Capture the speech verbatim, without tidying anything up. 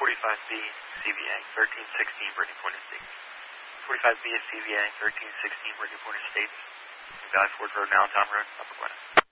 forty-five B, C V A, thirteen sixteen, Brittany Point Estates. forty-five B is C V A, thirteen sixteen, Brittany Point Estates. Valley Forge Road, Allentown Road, Upper Gwinnett.